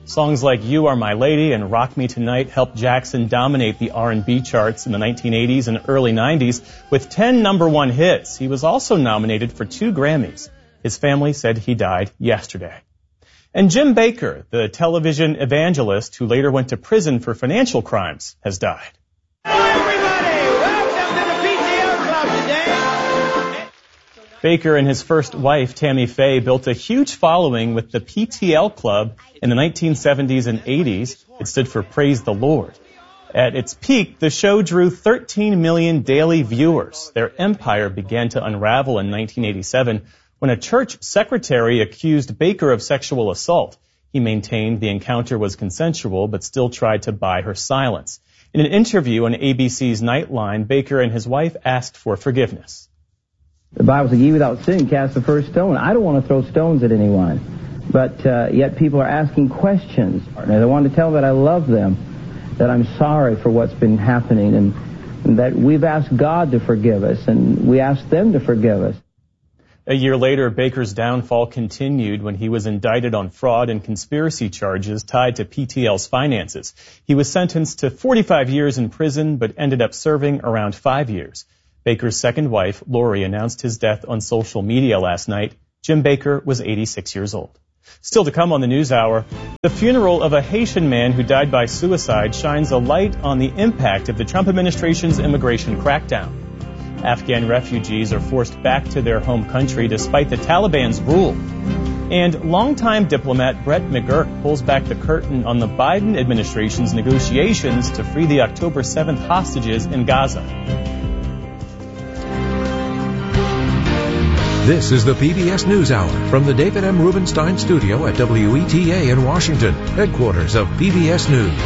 Songs like You Are My Lady and Rock Me Tonight helped Jackson dominate the R&B charts in the 1980s and early 90s with 10 number one hits. He was also nominated for 2 Grammys. His family said he died yesterday. And Jim Bakker, the television evangelist who later went to prison for financial crimes, has died. Bakker and his first wife, Tammy Faye, built a huge following with the PTL Club in the 1970s and 80s. It stood for Praise the Lord. At its peak, the show drew 13 million daily viewers. Their empire began to unravel in 1987 when a church secretary accused Bakker of sexual assault. He maintained the encounter was consensual, but still tried to buy her silence. In an interview on ABC's Nightline, Bakker and his wife asked for forgiveness. The Bible says, "Ye without sin cast the first stone." I don't want to throw stones at anyone, but yet people are asking questions. And I want to tell them that I love them, that I'm sorry for what's been happening, and that we've asked God to forgive us, and we asked them to forgive us. A year later, Bakker's downfall continued when he was indicted on fraud and conspiracy charges tied to PTL's finances. He was sentenced to 45 years in prison, but ended up serving around 5 years. Bakker's second wife, Lori, announced his death on social media last night. Jim Bakker was 86 years old. Still to come on the News Hour, the funeral of a Haitian man who died by suicide shines a light on the impact of the Trump administration's immigration crackdown. Afghan refugees are forced back to their home country despite the Taliban's rule. And longtime diplomat Brett McGurk pulls back the curtain on the Biden administration's negotiations to free the October 7th hostages in Gaza. This is the PBS NewsHour from the David M. Rubenstein studio at WETA in Washington, headquarters of PBS News.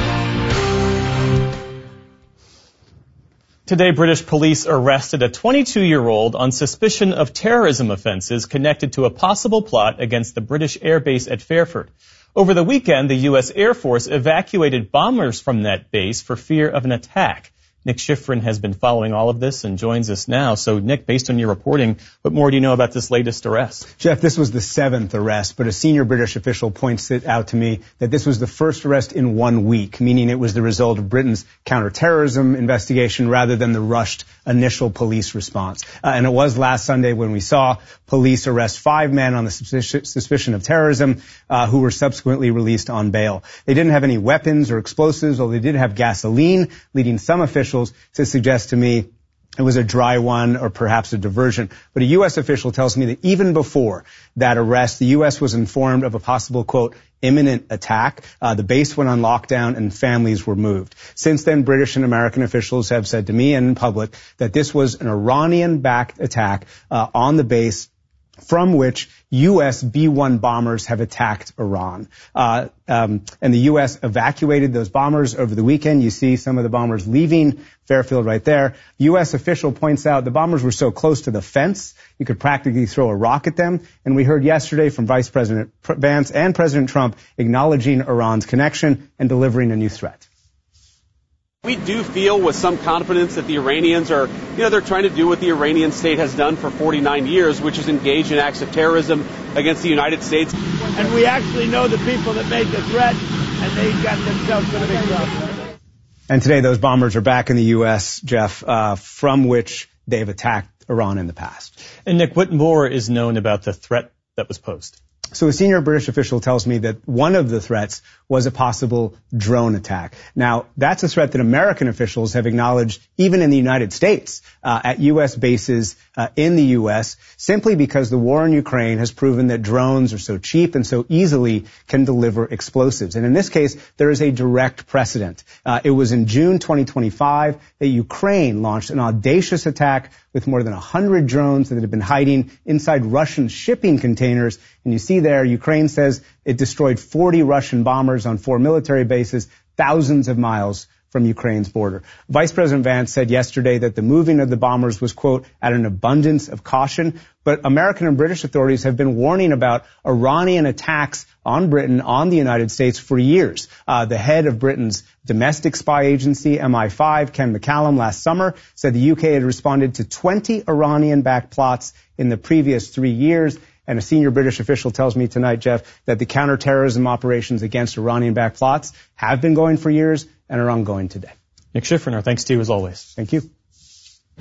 Today, British police arrested a 22-year-old on suspicion of terrorism offenses connected to a possible plot against the British air base at Fairford. Over the weekend, the U.S. Air Force evacuated bombers from that base for fear of an attack. Nick Schifrin has been following all of this and joins us now. So, Nick, based on your reporting, what more do you know about this latest arrest? Jeff, this was the 7th arrest, but a senior British official points it out to me that this was the first arrest in 1 week, meaning it was the result of Britain's counterterrorism investigation rather than the rushed initial police response. And it was last Sunday when we saw police arrest 5 men on the suspicion of terrorism who were subsequently released on bail. They didn't have any weapons or explosives, although they did have gasoline, leading some officials to suggest to me it was a dry one or perhaps a diversion. But a U.S. official tells me that even before that arrest, the U.S. was informed of a possible, quote, imminent attack. The base went on lockdown and families were moved. Since then, British and American officials have said to me and in public that this was an Iranian-backed attack on the base from which U.S. B-1 bombers have attacked Iran. And the U.S. evacuated those bombers over the weekend. You see some of the bombers leaving Fairfield right there. U.S. official points out the bombers were so close to the fence, you could practically throw a rock at them. And we heard yesterday from Vice President Vance and President Trump acknowledging Iran's connection and delivering a new threat. We do feel with some confidence that the Iranians are, they're trying to do what the Iranian state has done for 49 years, which is engage in acts of terrorism against the United States. And we actually know the people that made the threat, and they got themselves in a big trouble. And today those bombers are back in the U.S., Jeff, from which they've attacked Iran in the past. And Nick, what more is known about the threat that was posed? So a senior British official tells me that one of the threats was a possible drone attack. Now, that's a threat that American officials have acknowledged even in the United States, at U.S. bases in the U.S., simply because the war in Ukraine has proven that drones are so cheap and so easily can deliver explosives. And in this case, there is a direct precedent. It was in June 2025 that Ukraine launched an audacious attack with more than 100 drones that had been hiding inside Russian shipping containers. And you see there, Ukraine says it destroyed 40 Russian bombers on 4 military bases, thousands of miles from Ukraine's border. Vice President Vance said yesterday that the moving of the bombers was, quote, at an abundance of caution. But American and British authorities have been warning about Iranian attacks on Britain, on the United States for years. The head of Britain's domestic spy agency, MI5, Ken McCallum, last summer said the UK had responded to 20 Iranian-backed plots in the previous 3 years. And a senior British official tells me tonight, Jeff, that the counterterrorism operations against Iranian-backed plots have been going for years and are ongoing today. Nick Schifrin, our thanks to you as always. Thank you.